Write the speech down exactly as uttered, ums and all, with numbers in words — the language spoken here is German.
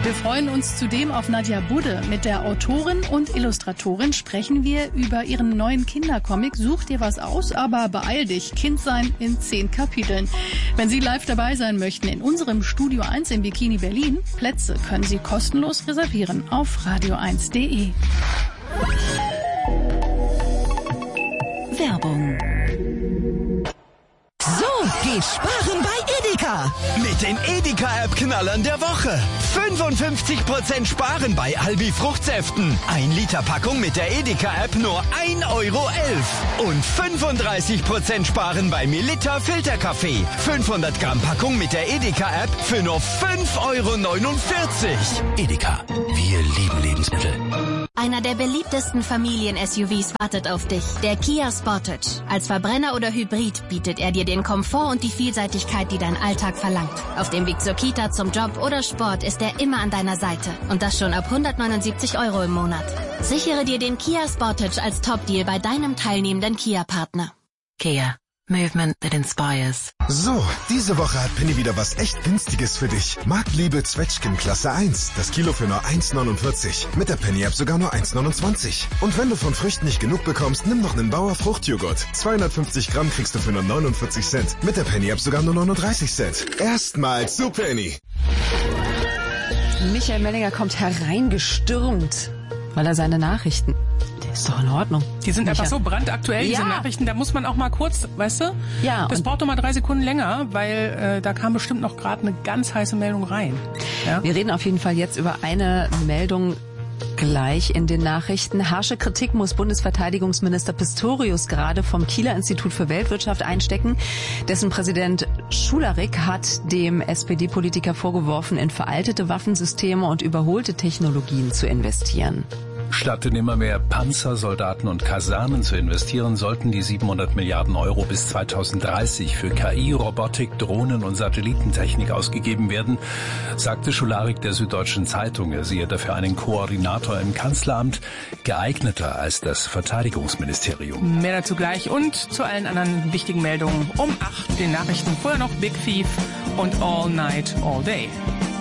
Wir freuen uns zudem auf Nadja Budde. Mit der Autorin und Illustratorin sprechen wir über ihren neuen Kindercomic. Such dir was aus, aber beeil dich. Kindsein in zehn Kapiteln. Wenn Sie live dabei sein möchten in unserem Studio eins im Bikini Berlin, Plätze können Sie kostenlos reservieren auf radio eins punkt de. Werbung. So geht sparen bei Edeka. Mit den Edeka-App-Knallern der Woche. fünfundfünfzig Prozent sparen bei Albi Fruchtsäften. Ein Liter Packung mit der Edeka-App nur ein Euro elf. Und fünfunddreißig Prozent sparen bei Melitta Filterkaffee. fünfhundert Gramm Packung mit der Edeka-App für nur fünf Euro neunundvierzig. Edeka, wir lieben Lebensmittel. Einer der beliebtesten Familien-S U Vs wartet auf dich, der Kia Sportage. Als Verbrenner oder Hybrid bietet er dir den Komfort und die Vielseitigkeit, die dein Alltag verlangt. Auf dem Weg zur Kita, zum Job oder Sport ist er immer an deiner Seite. Und das schon ab hundertneunundsiebzig Euro im Monat. Sichere dir den Kia Sportage als Top-Deal bei deinem teilnehmenden Kia-Partner. Kia. Movement that inspires. So, diese Woche hat Penny wieder was echt Günstiges für dich. Marktliebe Zwetschgen Klasse eins. Das Kilo für nur eins neunundvierzig. Mit der Penny-App sogar nur eins neunundzwanzig. Und wenn du von Früchten nicht genug bekommst, nimm noch einen Bauer Fruchtjoghurt. zweihundertfünfzig Gramm kriegst du für nur neunundvierzig Cent. Mit der Penny-App sogar nur neununddreißig Cent. Erstmals zu Penny. Michael Mellinger kommt hereingestürmt, weil er seine Nachrichten... Ist doch in Ordnung. Die sind Micha. einfach so brandaktuell, diese Ja. Nachrichten. Da muss man auch mal kurz, weißt du? Ja. Das braucht doch mal drei Sekunden länger, weil äh, da kam bestimmt noch gerade eine ganz heiße Meldung rein. Ja? Wir reden auf jeden Fall jetzt über eine Meldung gleich in den Nachrichten. Harsche Kritik muss Bundesverteidigungsminister Pistorius gerade vom Kieler Institut für Weltwirtschaft einstecken. Dessen Präsident Schularik hat dem S P D-Politiker vorgeworfen, in veraltete Waffensysteme und überholte Technologien zu investieren. Statt in immer mehr Panzer, Soldaten und Kasernen zu investieren, sollten die siebenhundert Milliarden Euro bis zweitausenddreißig für K I, Robotik, Drohnen und Satellitentechnik ausgegeben werden, sagte Schularik der Süddeutschen Zeitung. Er sehe dafür einen Koordinator im Kanzleramt, geeigneter als das Verteidigungsministerium. Mehr dazu gleich und zu allen anderen wichtigen Meldungen um acht, den Nachrichten. Vorher noch Big Thief und All Night, All Day.